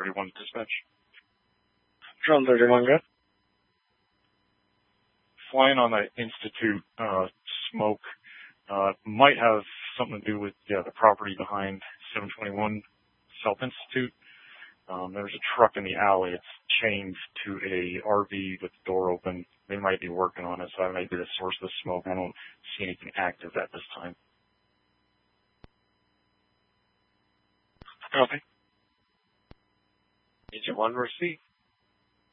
31 dispatch. Drone 31, good. Flying on that Institute smoke might have something to do with the property behind 721 South Institute. There's a truck in the alley. It's chained to a RV with the door open. They might be working on it, so that might be the source of the smoke. I don't see anything active at this time. Okay. Agent 1, receive.